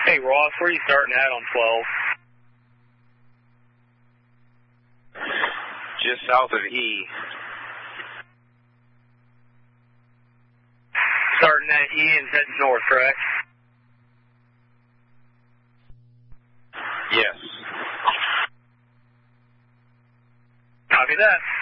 Hey, Ross, where are you starting at on 12? Just south of E. Starting at E and heading north, correct? Yes. Copy that.